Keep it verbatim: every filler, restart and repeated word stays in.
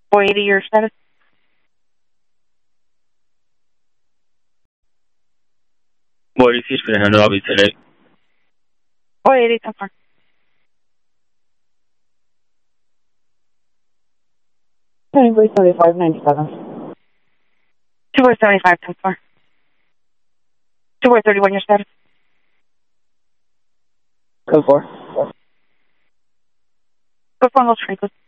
four eighty, your status? four eighty-six for the handle, I'll be today. four eighty, ten four. twenty-four seventy-five ninety-seven. two four seventy-five, ten four. two four thirty-one, your status? Code four. Go for most frequency.